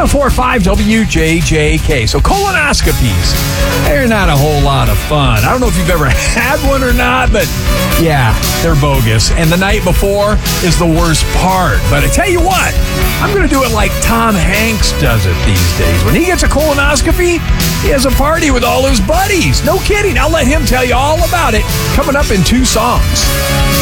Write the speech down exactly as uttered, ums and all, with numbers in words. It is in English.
four five W J J K. So colonoscopies, they're not a whole lot of fun. I don't know if you've ever had one or not, but yeah, they're bogus. And the night before is the worst part. But I tell you what, I'm going to do it like Tom Hanks does it these days. When he gets a colonoscopy, he has a party with all his buddies. No kidding. I'll let him tell you all about it coming up in two songs.